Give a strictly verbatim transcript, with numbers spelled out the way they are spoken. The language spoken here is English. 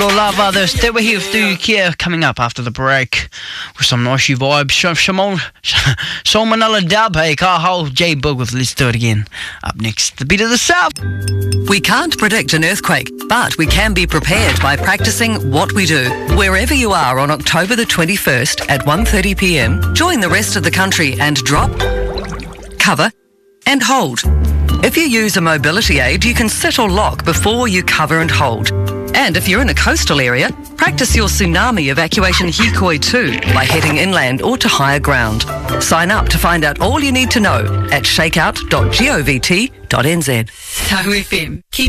Hello, lava. There's that we're here with Do You Care coming up after the break with some nice vibes. Shimon, so Manila Dub, hey, Carl, J Bug with Let's Do It Again. Up next, the beat of the South. We can't predict an earthquake, but we can be prepared by practicing what we do. Wherever you are on October the twenty-first at one thirty p m, join the rest of the country and drop, cover and hold. If you use a mobility aid, you can sit or lock before you cover and hold. And if you're in a coastal area, practice your tsunami evacuation hikoi too by heading inland or to higher ground. Sign up to find out all you need to know at shakeout dot govt dot n z. Tau F M. Keep